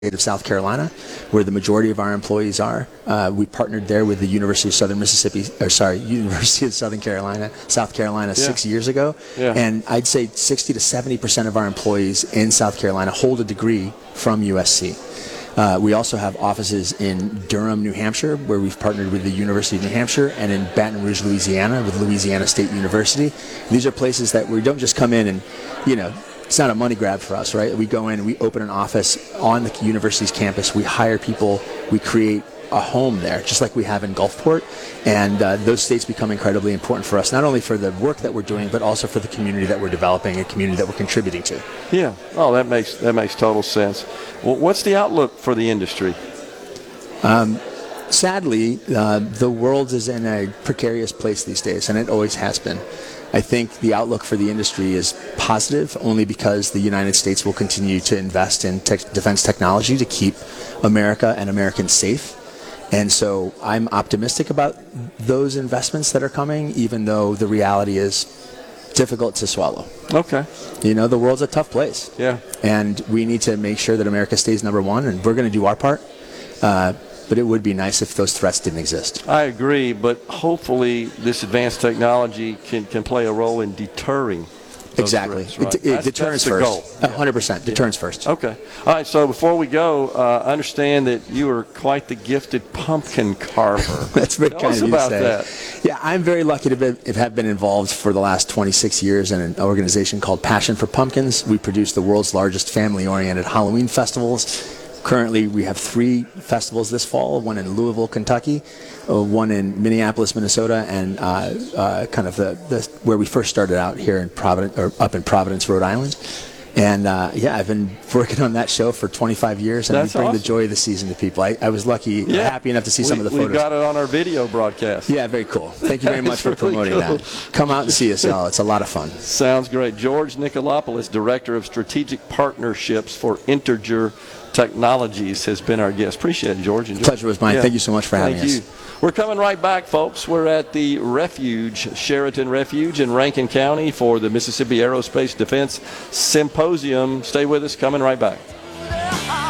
state of South Carolina, where the majority of our employees are. We partnered there with the University of University of South Carolina 6 years ago. Yeah. And I'd say 60 to 70% of our employees in South Carolina hold a degree from USC. We also have offices in Durham, New Hampshire, where we've partnered with the University of New Hampshire, and in Baton Rouge, Louisiana, with Louisiana State University. These are places that we don't just come in and, it's not a money grab for us, right? We go in, we open an office on the university's campus, we hire people, we create a home there, just like we have in Gulfport. And those states become incredibly important for us, not only for the work that we're doing, but also for the community that we're developing and community that we're contributing to. Yeah. Oh, that makes total sense. Well, what's the outlook for the industry? Sadly, the world is in a precarious place these days, and it always has been. I think the outlook for the industry is positive only because the United States will continue to invest in defense technology to keep America and Americans safe. And so I'm optimistic about those investments that are coming, even though the reality is difficult to swallow. Okay. The world's a tough place. Yeah. And we need to make sure that America stays number one, and we're going to do our part. But it would be nice if those threats didn't exist. I agree, but hopefully this advanced technology can play a role in deterring those Exactly. threats, right? Deterrence that's the first. goal. 100%. Deterrence first. Okay. All right, so before we go, I understand that you are quite the gifted pumpkin carver. That's very Tell kind us of you to about say. that. Yeah, I'm very lucky to have been involved for the last 26 years in an organization called Passion for Pumpkins. We produce the world's largest family-oriented Halloween festivals. Currently, we have 3 festivals this fall, one in Louisville, Kentucky, one in Minneapolis, Minnesota, and kind of the where we first started out here in Providence, or up in Providence, Rhode Island. And I've been working on that show for 25 years, and That's we bring awesome. the joy of the season to people. I was happy enough to see some of the photos. We got it on our video broadcast. Yeah, very cool. Thank you very much for really promoting cool. that. Come out and see us, y'all. It's a lot of fun. Sounds great. George Nicolopoulos, Director of Strategic Partnerships for Integer Technologies, has been our guest. Appreciate it, George. Pleasure was mine. Yeah. Thank you so much for having us. Thank you. We're coming right back, folks. We're at the Refuge, Sheraton Refuge in Rankin County for the Mississippi Aerospace Defense Symposium. Stay with us. Coming right back.